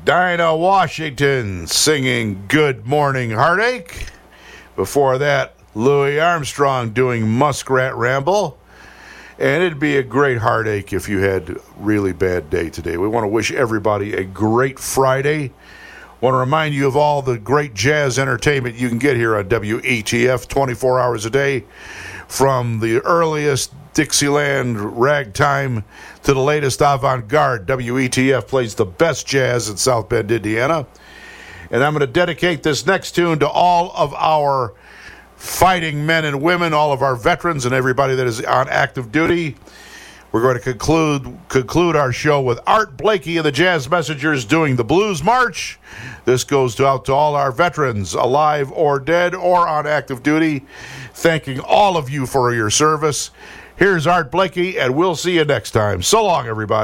Dinah Washington singing Good Morning Heartache. Before that, Louis Armstrong doing Muskrat Ramble. And it'd be a great heartache if you had a really bad day today. We want to wish everybody a great Friday. Want to remind you of all the great jazz entertainment you can get here on WETF 24 hours a day, from the earliest Dixieland ragtime to the latest avant-garde. WETF plays the best jazz in South Bend, Indiana. And I'm going to dedicate this next tune to all of our fighting men and women, all of our veterans and everybody that is on active duty. We're going to conclude our show with Art Blakey and the Jazz Messengers doing the Blues March. This goes out to all our veterans, alive or dead or on active duty, thanking all of you for your service. Here's Art Blakey, and we'll see you next time. So long, everybody.